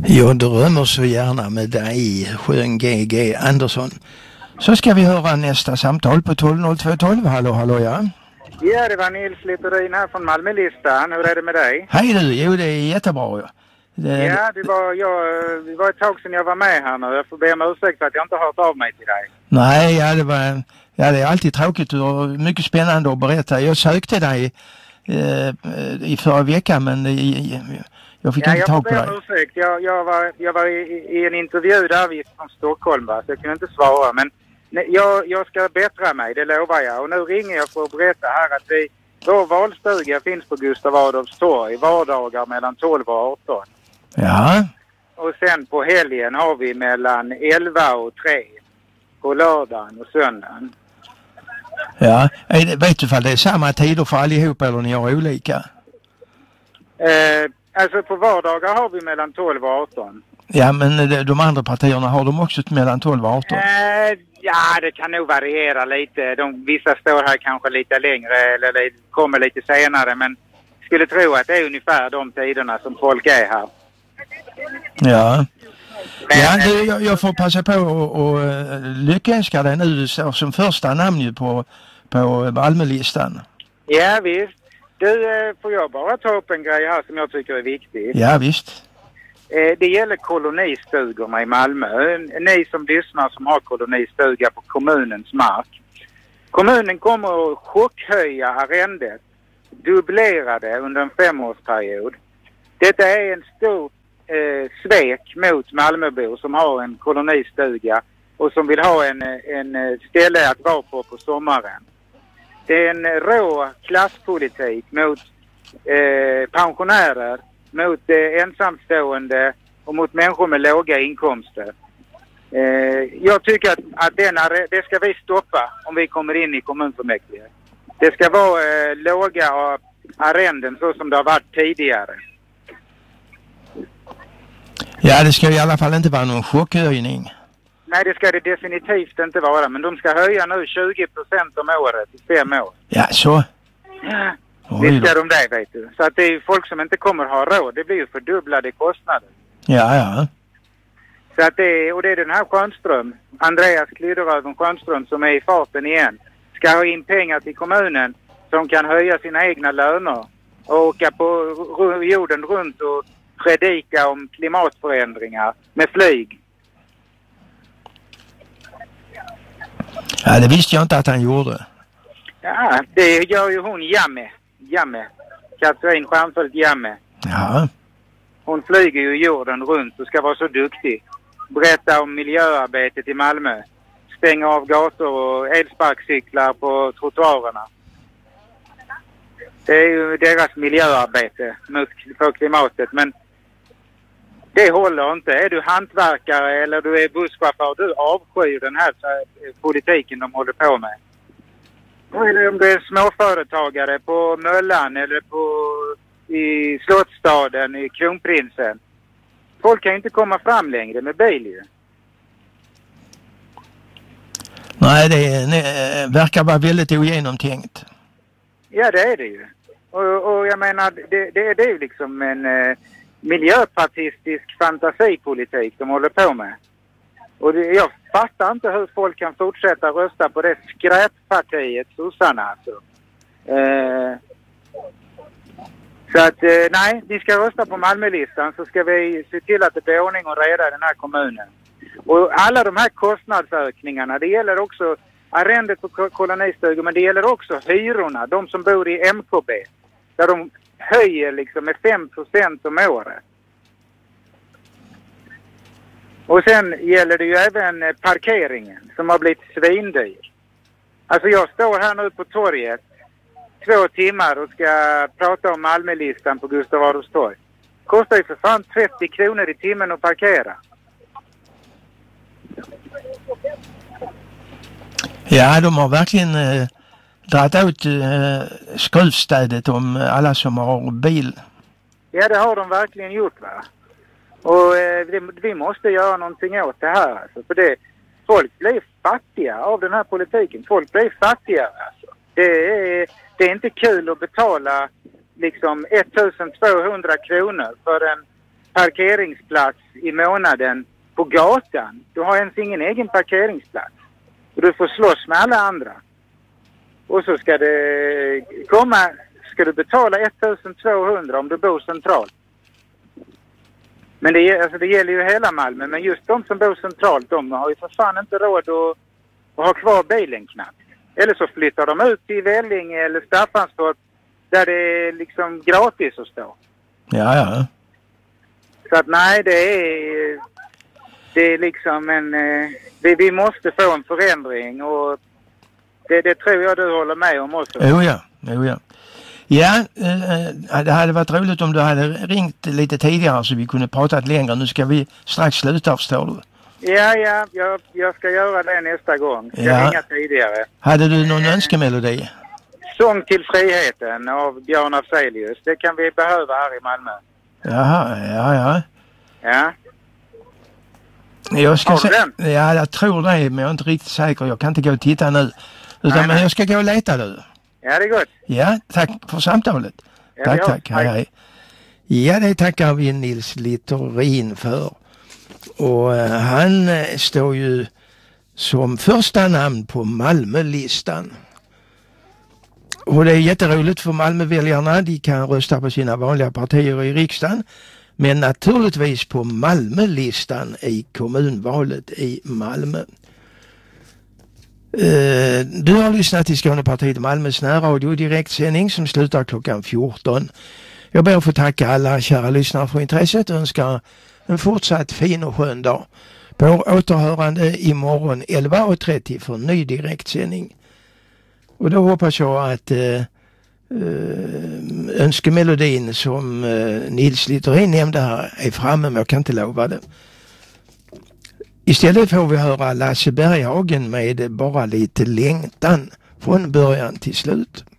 Jag drömmer så gärna med dig, sjöng G.G. Andersson. Så ska vi höra nästa samtal på 120212. Hallå, ja. Ja, det var Nils Littorin här från Malmölistan. Hur är det med dig? Hej du, jo det är jättebra. Ja, det var ett tag sedan jag var med här nu. Jag får be om ursäkt för att jag inte har hört av mig till dig. Nej, det är alltid tråkigt. Du har mycket spännande att berätta. Jag sökte dig i förra veckan, men jag fick inte tag på dig. Jag får be om ursäkt. Jag var i en intervju där från Stockholm, va? Så jag kunde inte svara. Men jag ska bättra mig, det lovar jag. Och nu ringer jag för att berätta här att vår valstuga finns på Gustav Adolfs torg. Vardagar mellan 12 och 18. Ja. Och sen på helgen har vi mellan 11 och 3. På lördagen och söndagen. Ja, vet du om det är samma tider för allihopa eller ni har olika? Alltså på vardagar har vi mellan 12 och 18. Ja, men de andra partierna har de också mellan 12 och 18? Ja, det kan nog variera lite. Vissa står här kanske lite längre eller kommer lite senare. Men skulle tro att det är ungefär de tiderna som folk är här. Ja. Men, jag får passa på och lyckönska dig nu. Du står som första namn på Malmölistan. Ja, visst. Du, får jag bara ta upp en grej här som jag tycker är viktig? Ja, visst. Det gäller kolonistugorna i Malmö. Ni som lyssnar som har kolonistuga på kommunens mark. Kommunen kommer att chockhöja arrendet. Dubblera det under en 5-årsperiod. Detta är en stor svek mot Malmöbor som har en kolonistuga och som vill ha en ställe att vara på sommaren. Det är en rå klasspolitik mot pensionärer, mot ensamstående och mot människor med låga inkomster. Jag tycker att det ska vi stoppa om vi kommer in i kommunfullmäktige. Det ska vara låga arrenden så som det har varit tidigare. Ja, det ska i alla fall inte vara någon chockhöjning. Nej, det ska det definitivt inte vara. Men de ska höja nu 20% om året i 5 år. Ja, så? Ja, det ska de det, vet du. Så att det är folk som inte kommer ha råd. Det blir ju fördubblade kostnader. Ja. Så att det är den här Schönström, Andreas Klydderöven Schönström som är i farten igen. Ska ha in pengar till kommunen som kan höja sina egna löner. Och åka på jorden runt och predika om klimatförändringar med flyg. Ja, det visste jag inte att han gjorde. Ja, det gör ju hon Jamme. Katrin Stjernfeldt Jamme. Ja. Hon flyger ju jorden runt och ska vara så duktig. Berätta om miljöarbetet i Malmö. Stänga av gator och elsparkcyklar på trottoarerna. Det är ju deras miljöarbete för klimatet, men det håller inte. Är du hantverkare eller du är busschaufför, du avskyr den här politiken de håller på med. Eller om du är småföretagare på Möllan eller i Slottsstaden, i Kronprinsen. Folk kan ju inte komma fram längre med bil ju. Nej, det verkar vara väldigt ogenomtänkt. Ja, det är det ju. Och jag menar, det är ju liksom en miljöpartistisk fantasipolitik de håller på med. Och jag fattar inte hur folk kan fortsätta rösta på det skräppartiet, sossarna alltså. Så att, nej, ni ska rösta på Malmölistan så ska vi se till att det blir ordning och reda i den här kommunen. Och alla de här kostnadsökningarna, det gäller också arrendet på kolonistugor, men det gäller också hyrorna, de som bor i MKB. Där de höjer liksom med 5% om året. Och sen gäller det ju även parkeringen som har blivit svindyr. Alltså jag står här nu på torget 2 timmar och ska prata om Malmölistan på Gustav Adolfs torg. Kostar ju för fan 30 kronor i timmen att parkera. Ja, de har verkligen dragit ut skruvstädet om alla som har bil. Ja, det har de verkligen gjort, va? Och vi måste göra någonting åt det här. Alltså, för folk blir fattiga av den här politiken. Folk blir fattiga. Alltså. Det är inte kul att betala liksom 1200 kronor för en parkeringsplats i månaden på gatan. Du har ens ingen egen parkeringsplats. Och du får slåss med alla andra. Och så ska du betala 1200 om du bor centralt. Men det gäller ju hela Malmö. Men just de som bor centralt, de har ju för fan inte råd att ha kvar bilen knappt. Eller så flyttar de ut till Vellinge eller Staffanstorp där det är liksom gratis att stå. Ja. Så att nej, det är liksom vi måste få en förändring och det tror jag du håller med om också. Jo ja. Ja, det hade varit roligt om du hade ringt lite tidigare så vi kunde pratat längre. Nu ska vi strax sluta, förstår du. Ja, jag ska göra det nästa gång. Jag ringa tidigare. Hade du någon önskemelodi? Sång till friheten av Björn Afzelius. Det kan vi behöva här i Malmö. Jaha. Ja. Jag tror det, men jag är inte riktigt säker. Jag kan inte gå och titta nu. Men jag ska gå och leta du. Ja, det är gott. Ja, tack för samtalet. Ja, tack. Hej. Ja, det tackar vi Nils Littorin för. Och han står ju som första namn på Malmölistan. Och det är jätteroligt för Malmöväljarna. De kan rösta på sina vanliga partier i riksdagen. Men naturligtvis på Malmölistan i kommunvalet i Malmö. Du har lyssnat till Skånepartiet Malmös närradio direktsändning som slutar klockan 14. Jag ber att få tacka alla kära lyssnare för intresset och önskar en fortsatt fin och skön dag. På återhörande imorgon 11:30 för ny direktsändning. Och då hoppas jag att önskemelodin som Nils Littorin nämnde här är framme, men jag kan inte lova det. Istället får vi höra Lasse Berghagen med Bara lite längtan från början till slut.